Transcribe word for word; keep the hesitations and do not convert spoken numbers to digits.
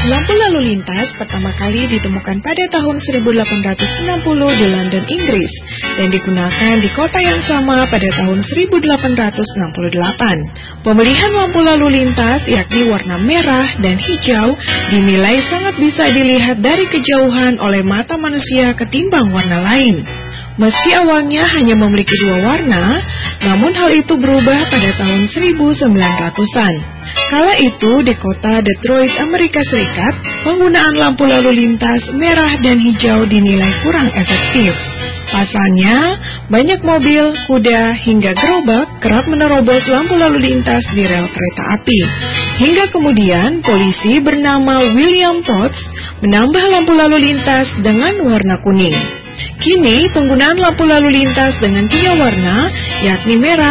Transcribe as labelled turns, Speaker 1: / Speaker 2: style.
Speaker 1: Lampu lalu lintas pertama kali ditemukan pada tahun seribu delapan ratus enam puluh di London, Inggris, dan digunakan di kota yang sama pada tahun seribu delapan ratus enam puluh delapan. Pemilihan lampu lalu lintas, yakni warna merah dan hijau, dinilai sangat bisa dilihat dari kejauhan oleh mata manusia ketimbang warna lain. Meski awalnya hanya memiliki dua warna, namun hal itu berubah pada tahun seribu sembilan ratusan. Kala itu di kota Detroit, Amerika Serikat, penggunaan lampu lalu lintas merah dan hijau dinilai kurang efektif. Pasalnya, banyak mobil, kuda, hingga gerobak kerap menerobos lampu lalu lintas di rel kereta api. Hingga kemudian polisi bernama William Potts menambah lampu lalu lintas dengan warna kuning. Kini penggunaan lampu lalu lintas dengan tiga warna, yakni merah,